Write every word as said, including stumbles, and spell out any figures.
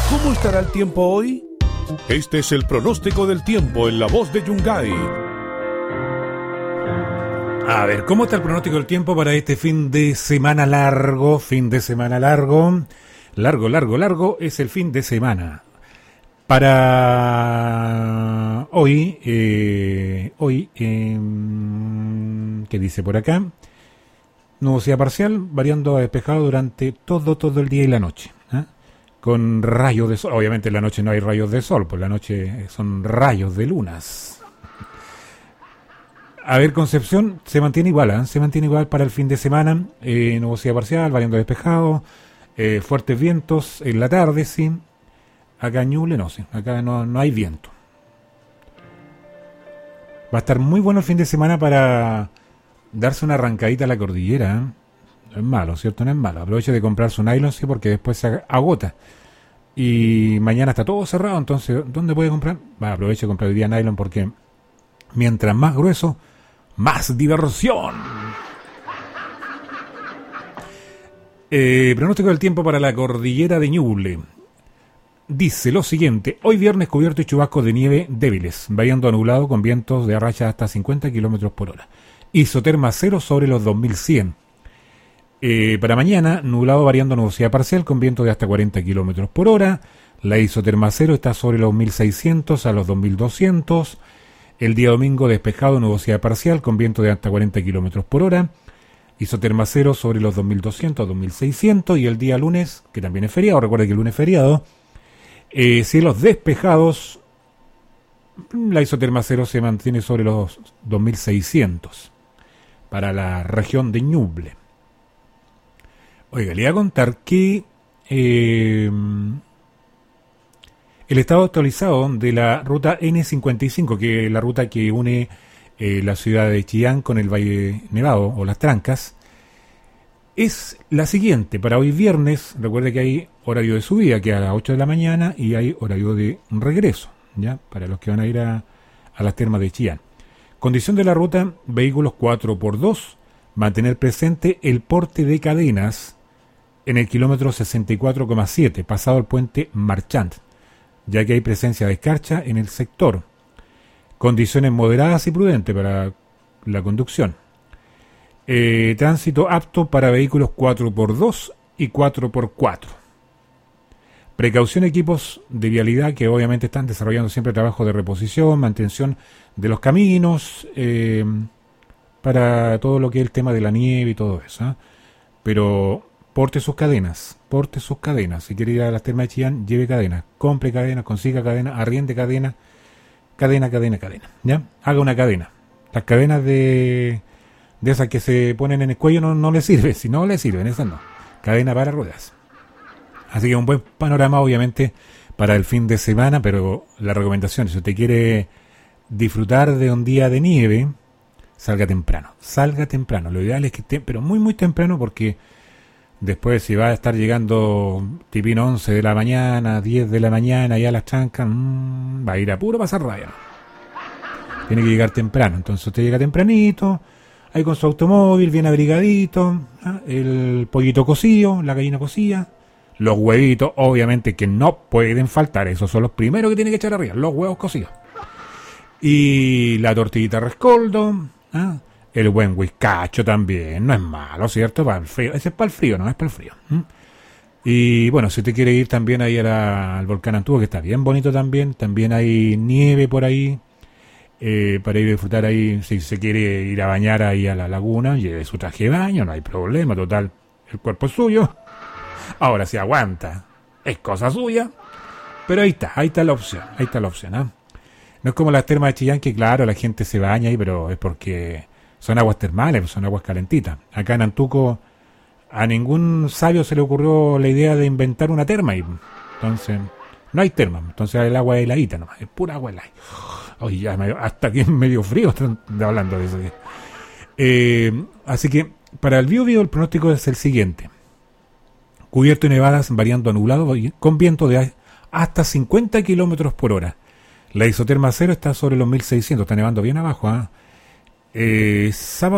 ¿Cómo estará el tiempo hoy? Este es el pronóstico del tiempo en La Voz de Yungay. A ver, ¿cómo está el pronóstico del tiempo para este fin de semana largo? Fin de semana largo. Largo, largo, largo es el fin de semana. Para hoy, eh, hoy, eh, ¿qué dice por acá? Nubosidad parcial, variando a despejado durante todo, todo el día y la noche. ¿eh? Con rayos de sol. Obviamente en la noche no hay rayos de sol, pues la noche son rayos de lunas. A ver, Concepción se mantiene igual, ¿eh? se mantiene igual para el fin de semana. Eh, nubosidad parcial, variando a despejado, eh, fuertes vientos en la tarde, sí. Acá en Ñuble no sé, acá no, no hay viento. Va a estar muy bueno el fin de semana para darse una arrancadita a la cordillera. ¿eh? No es malo, ¿cierto? No es malo. Aproveche de comprar su nylon, sí, porque después se agota. Y mañana está todo cerrado, entonces, ¿dónde puede comprar? Va, aproveche de comprar hoy día nylon porque mientras más grueso, más diversión. Eh, pronóstico del tiempo para la cordillera de Ñuble. Dice lo siguiente: hoy viernes cubierto y chubascos de nieve débiles, variando a nublado con vientos de racha hasta cincuenta kilómetros por hora. Isoterma cero sobre los dos mil cien. Eh, para mañana, nublado variando a nubosidad parcial con viento de hasta cuarenta kilómetros por hora. La isoterma cero está sobre los mil seiscientos a los dos mil doscientos. El día domingo despejado, nubosidad parcial con viento de hasta cuarenta kilómetros por hora. Isoterma cero sobre los dos mil doscientos a dos mil seiscientos. Y el día lunes, que también es feriado, recuerde que el lunes es feriado, eh, cielos despejados, la isoterma cero se mantiene sobre los dos mil seiscientos para la región de Ñuble. Oiga, le voy a contar que eh, el estado actualizado de la ruta ene cincuenta y cinco, que es la ruta que une eh, la ciudad de Chillán con el Valle Nevado o Las Trancas, es la siguiente. Para hoy viernes, recuerde que hay horario de subida, que es a las ocho de la mañana, y hay horario de regreso, ¿ya? Para los que van a ir a, a las termas de Chillán. Condición de la ruta: vehículos cuatro por dos, mantener presente el porte de cadenas en el kilómetro sesenta y cuatro coma siete, pasado el puente Marchant, ya que hay presencia de escarcha en el sector. Condiciones moderadas y prudentes para la conducción. Eh, tránsito apto para vehículos cuatro por dos y cuatro por cuatro. Precaución, equipos de vialidad que obviamente están desarrollando siempre trabajo de reposición, mantención de los caminos, eh, para todo lo que es el tema de la nieve y todo eso. ¿eh? Pero porte sus cadenas, porte sus cadenas. Si quiere ir a las termas de Chillán, lleve cadenas, compre cadenas, consiga cadenas, arriende cadenas, cadena, cadena, cadena. ¿Ya? Haga una cadena. Las cadenas de, de esas que se ponen en el cuello no, no le sirven, si no le sirven, esas no. Cadena para ruedas. Así que un buen panorama, obviamente, para el fin de semana, pero la recomendación, si usted quiere disfrutar de un día de nieve, salga temprano, salga temprano. Lo ideal es que esté, pero muy, muy temprano, porque después si va a estar llegando tipín once de la mañana, diez de la mañana, ya a Las Trancas, mmm, va a ir a puro pasar raya. Tiene que llegar temprano, entonces usted llega tempranito, ahí con su automóvil, bien abrigadito, ¿ah? El pollito cocido, la gallina cocida, los huevitos, obviamente que no pueden faltar, esos son los primeros que tiene que echar arriba, los huevos cocidos. Y la tortillita rescoldo, ¿ah? El buen whiskacho también, no es malo, ¿cierto? Para el frío, ese es para el frío, no es para el frío. ¿Mm? Y bueno, si usted quiere ir también ahí a la, al volcán Antúo, que está bien bonito también, también hay nieve por ahí, eh, para ir a disfrutar ahí. Si se quiere ir a bañar ahí a la laguna, lleve su traje de baño, no hay problema, total, el cuerpo es suyo. Ahora si aguanta, es cosa suya, pero ahí está, ahí está la opción, ahí está la opción, ¿eh? No es como las termas de Chillán, que claro, la gente se baña ahí, pero es porque son aguas termales, son aguas calentitas. Acá en Antuco a ningún sabio se le ocurrió la idea de inventar una terma ahí. Entonces, no hay terma, entonces el agua es heladita nomás, es pura agua helada. Oye, ya me, hasta aquí es medio frío están hablando de eso. Eh, así que para el Biobío el pronóstico es el siguiente: cubierto y nevadas variando a nublado con viento de hasta cincuenta kilómetros por hora. La isoterma cero está sobre los mil seiscientos, está nevando bien abajo. ¿eh? Eh, sábado